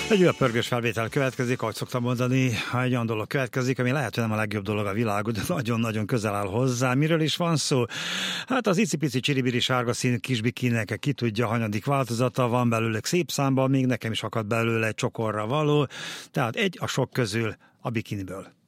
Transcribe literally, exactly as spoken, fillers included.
Egy olyan pörgős felvétel következik, ahogy szoktam mondani, ha egy olyan dolog következik, ami lehet, hogy nem a legjobb dolog a világon, de nagyon-nagyon közel áll hozzá. Miről is van szó? Hát az icipici csiribiri sárga színű kis bikininek ki tudja, hanyadik változata, van belőle szép számban, még nekem is akad belőle egy csokorra való, tehát egy a sok közül a bikiniből.